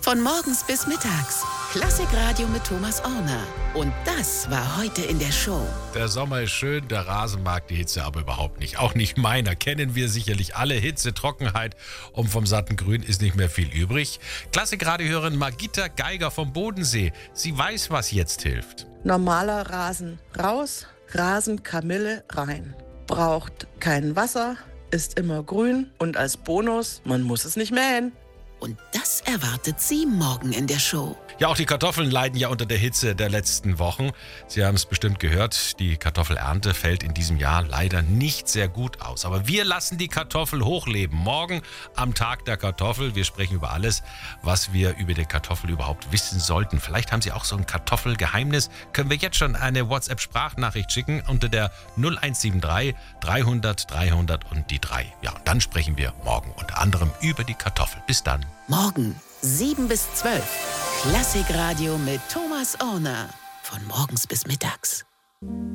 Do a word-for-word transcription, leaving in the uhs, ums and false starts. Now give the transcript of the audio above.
Von morgens bis mittags. Klassikradio mit Thomas Orner. Und das war heute in der Show. Der Sommer ist schön, der Rasen mag die Hitze aber überhaupt nicht. Auch nicht meiner. Kennen wir sicherlich alle. Hitze, Trockenheit und vom satten Grün ist nicht mehr viel übrig. Klassikradiohörerin Margita Geiger vom Bodensee. Sie weiß, was jetzt hilft. Normaler Rasen raus, Rasenkamille rein. Braucht kein Wasser, ist immer grün und als Bonus, man muss es nicht mähen. Und das erwartet Sie morgen in der Show. Ja, auch die Kartoffeln leiden ja unter der Hitze der letzten Wochen. Sie haben es bestimmt gehört, die Kartoffelernte fällt in diesem Jahr leider nicht sehr gut aus. Aber wir lassen die Kartoffel hochleben. Morgen am Tag der Kartoffel. Wir sprechen über alles, was wir über die Kartoffel überhaupt wissen sollten. Vielleicht haben Sie auch so ein Kartoffelgeheimnis. Können wir jetzt schon eine WhatsApp-Sprachnachricht schicken unter der null eins sieben drei dreihundert dreihundert und die drei. Ja, und dann sprechen wir morgen unter anderem über die Kartoffel. Bis dann. Morgen sieben bis zwölf. Klassikradio mit Thomas Orner. Von morgens bis mittags.